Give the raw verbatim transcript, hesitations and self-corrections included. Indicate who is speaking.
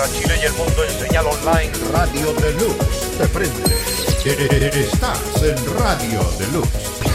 Speaker 1: Chile y el mundo en señal online.
Speaker 2: Radio Deluxe te prende. Estás en Radio Deluxe.